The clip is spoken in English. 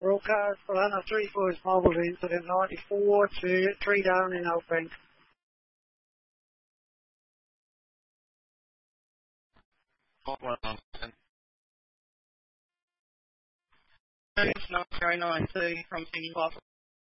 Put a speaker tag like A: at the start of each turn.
A: Roll cars for Anna 34 is mobile incident 94 to 3 down in Outbank.
B: It's not 092 from Sydney Boston.